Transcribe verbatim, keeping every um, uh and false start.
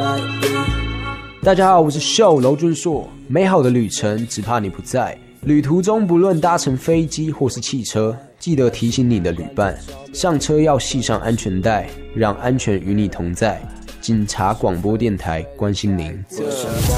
大家好，我是秀娄俊硕。美好的旅程只怕你不在，旅途中不论搭乘飞机或是汽车，记得提醒你的旅伴，上车要系上安全带，让安全与你同在。警察广播电台关心您。